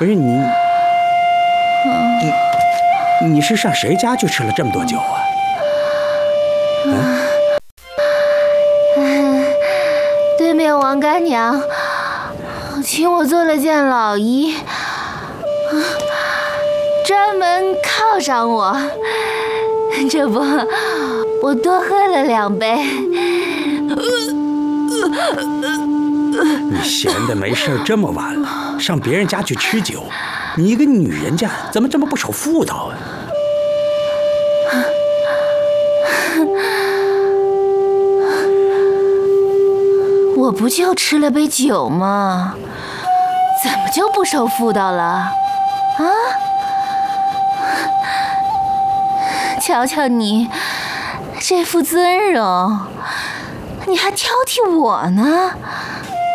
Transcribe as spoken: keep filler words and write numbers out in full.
不是你，你你是上谁家去吃了这么多酒啊？ 嗯，对面王干娘请我做了件老衣，专门犒赏我。这不，我多喝了两杯。 你闲的没事这么晚了，上别人家去吃酒，你一个女人家怎么这么不守妇道啊？ 我不就吃了杯酒吗？怎么就不守妇道了？啊？瞧瞧你这副尊容，你还挑剔我呢？